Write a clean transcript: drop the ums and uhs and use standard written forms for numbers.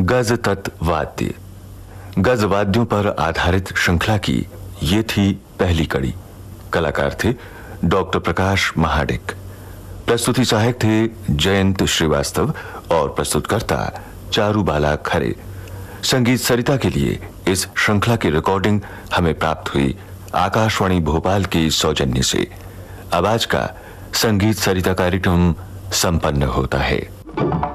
गज तत्व वाद्य। गज वाद्यों पर आधारित श्रृंखला की ये थी पहली कड़ी। कलाकार थे डॉक्टर प्रकाश महाडिक, प्रस्तुति सहायक थे जयंत श्रीवास्तव और प्रस्तुतकर्ता चारुबाला खरे। संगीत सरिता के लिए इस श्रृंखला की रिकॉर्डिंग हमें प्राप्त हुई आकाशवाणी भोपाल के सौजन्य से। अब आज का संगीत सरिता कार्यक्रम संपन्न होता है।